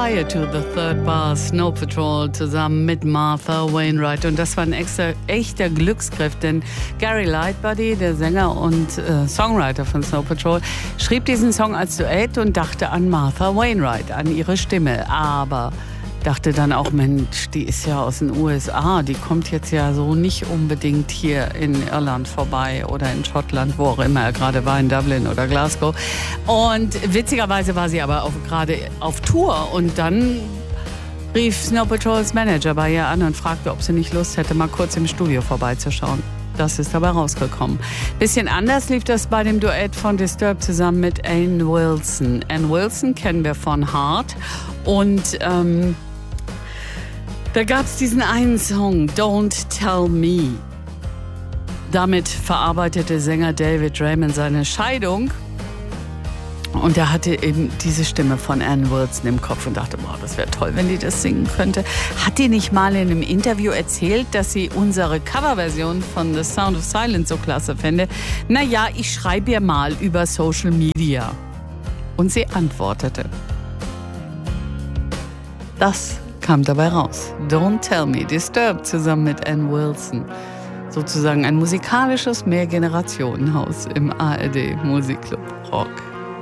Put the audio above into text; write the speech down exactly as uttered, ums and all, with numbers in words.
Fire to the Third Bar, Snow Patrol zusammen mit Martha Wainwright. Und das war ein extra, echter Glücksgriff, denn Gary Lightbody, der Sänger und äh, Songwriter von Snow Patrol, schrieb diesen Song als Duett und dachte an Martha Wainwright, an ihre Stimme. Aber dachte dann auch, Mensch, die ist ja aus den U S A, die kommt jetzt ja so nicht unbedingt hier in Irland vorbei oder in Schottland, wo auch immer er gerade war, in Dublin oder Glasgow. Und witzigerweise war sie aber auch gerade auf Tour und dann rief Snow Patrols Manager bei ihr an und fragte, ob sie nicht Lust hätte, mal kurz im Studio vorbeizuschauen. Das ist dabei rausgekommen. Bisschen anders lief das bei dem Duett von Disturbed zusammen mit Ann Wilson. Ann Wilson kennen wir von Heart und ähm, da gab es diesen einen Song, Don't Tell Me. Damit verarbeitete Sänger David Raymond seine Scheidung. Und er hatte eben diese Stimme von Ann Wilson im Kopf und dachte, boah, das wäre toll, wenn die das singen könnte. Hat die nicht mal in einem Interview erzählt, dass sie unsere Coverversion von The Sound of Silence so klasse fände? Naja, ich schreibe ihr mal über Social Media. Und sie antwortete. Das kam dabei raus. Don't Tell Me, Disturbed zusammen mit Ann Wilson. Sozusagen ein musikalisches Mehrgenerationenhaus im A R D Musikclub Rock.